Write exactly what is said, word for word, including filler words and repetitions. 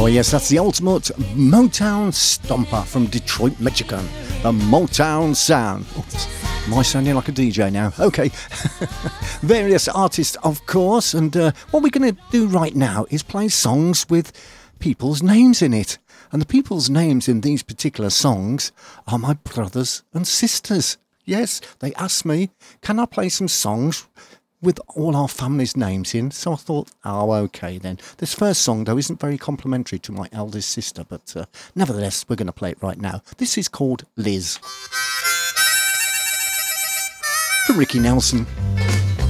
Oh yes, that's the ultimate Motown stomper from Detroit, Michigan. The Motown sound. Oops. Am I sounding like a D J now? Okay. Various artists, of course, and uh, what we're going to do right now is play songs with people's names in it. And the people's names in these particular songs are my brothers and sisters. Yes, they asked me, can I play some songs with all our family's names in? So I thought, oh, okay then. This first song, though, isn't very complimentary to my eldest sister, but uh, nevertheless, we're going to play it right now. This is called Liz. For Ricky Nelson.